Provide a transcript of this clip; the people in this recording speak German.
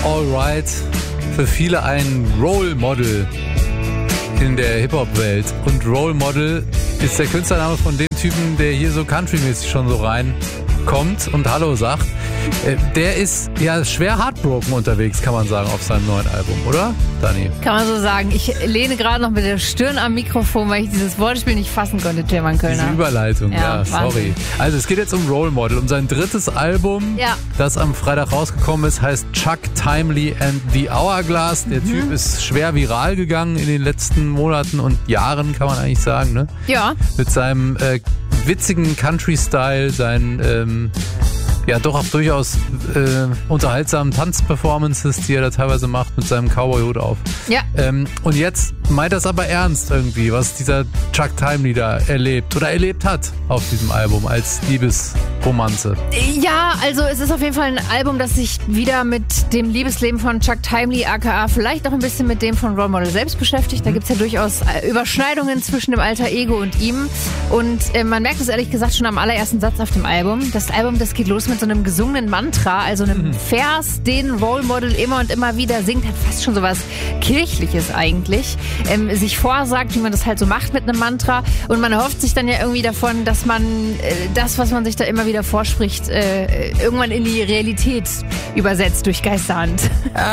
Alright, für viele ein Role Model in der Hip-Hop-Welt. Und Role Model ist der Künstlername von dem Typen, der hier so countrymäßig schon so reinkommt und Hallo sagt. Der ist ja schwer heartbroken unterwegs, kann man sagen, auf seinem neuen Album, oder, Dani? Kann man so sagen. Ich lehne gerade noch mit der Stirn am Mikrofon, weil ich dieses Wortspiel nicht fassen konnte, Tilman Kölner. Diese Überleitung, ja, sorry. Wahnsinn. Also es geht jetzt um Role Model, um sein drittes Album, das am Freitag rausgekommen ist, heißt Chuck Timely and the Hourglass. Der Typ ist schwer viral gegangen in den letzten Monaten und Jahren, kann man eigentlich sagen, ne? Ja. Mit seinem witzigen Country-Style, seinen ja doch auch durchaus unterhaltsamen Tanzperformances, die er da teilweise macht mit seinem Cowboy-Hut auf. Ja. Und jetzt meint das aber ernst irgendwie, was dieser Chuck Timely da erlebt oder erlebt hat auf diesem Album als Liebesromanze. Ja, also es ist auf jeden Fall ein Album, das sich wieder mit dem Liebesleben von Chuck Timely, aka vielleicht auch ein bisschen mit dem von Role Model selbst beschäftigt. Da gibt es ja durchaus Überschneidungen zwischen dem Alter Ego und ihm. Und man merkt es ehrlich gesagt schon am allerersten Satz auf dem Album. Das Album, das geht los mit so einem gesungenen Mantra, also einem Vers, den Role Model immer und immer wieder singt, hat fast schon sowas Kirchliches eigentlich. Sich vorsagt, wie man das halt so macht mit einem Mantra. Und man erhofft sich dann ja irgendwie davon, dass man das, was man sich da immer wieder vorspricht, irgendwann in die Realität übersetzt durch Geisterhand.